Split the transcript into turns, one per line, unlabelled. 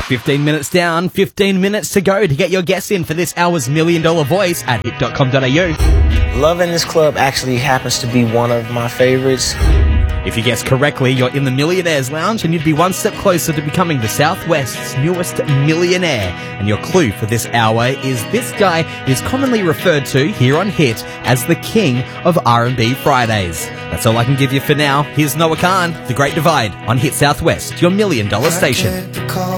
15 minutes down, 15 minutes to go to get your guess in for this hour's $1 Million Voice at hit.com.au.
Love in This Club actually happens to be one of my favorites.
If you guess correctly, you're in the Millionaires Lounge and you'd be one step closer to becoming the Southwest's newest millionaire. And your clue for this hour is this guy is commonly referred to here on Hit as the king of R&B Fridays. That's all I can give you for now. Here's Noah Khan, The Great Divide on Hit Southwest, your $1 Million station.